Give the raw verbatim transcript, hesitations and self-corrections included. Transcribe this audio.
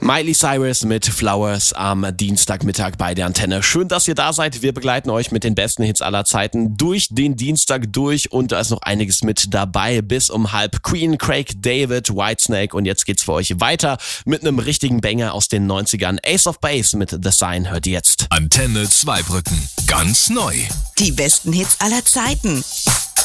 Miley Cyrus mit Flowers am Dienstagmittag bei der Antenne. Schön, dass ihr da seid. Wir begleiten euch mit den besten Hits aller Zeiten durch den Dienstag durch und da ist noch einiges mit dabei. Bis um halb Queen, Craig David, Whitesnake und jetzt geht's für euch weiter mit einem richtigen Banger aus den neunzigern. Ace of Base mit The Sign hört ihr jetzt. Antenne Zweibrücken. Ganz neu. Die besten Hits aller Zeiten.